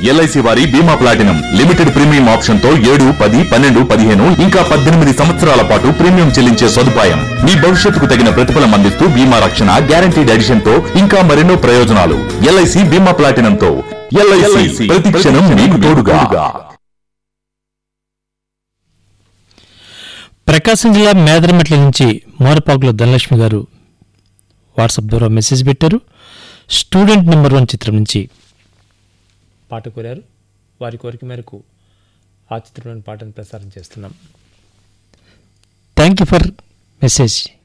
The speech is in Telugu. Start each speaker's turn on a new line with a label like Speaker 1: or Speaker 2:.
Speaker 1: ఎల్ఐసి వారి బీమా ప్లాటినం లిమిటెడ్ ప్రీమియం ఆప్షన్ తో 7, 10, 12, 15 ఇంకా 18 సంవత్సరాల పాటు ప్రీమియం చెల్లించే సదుపాయం. మీ భవిష్యత్తుకు తగిన ప్రతిఫలం అందిస్తూ బీమా రక్షణ, గ్యారంటీడ్ ఎడిషన్ తో ఇంకా మరెన్నో ప్రయోజనాలు. ఎల్ఐసి బీమా ప్లాటినం తో ఎల్ఐసి ప్రతి క్షణం మీకు తోడుగా.
Speaker 2: ప్రకాశం జిల్లా మేదరమెట్ల నుంచి మోరపాకుల ధనలక్ష్మి గారు వాట్సాప్ ద్వారా మెసేజ్ పెట్టారు. స్టూడెంట్ నెంబర్ 1 చిత్రం నుంచి పాట కోరారు. వారి కోరిక మేరకు ఆ చిత్రంలోని పాటను ప్రసారం చేస్తున్నాం. Thank you for message.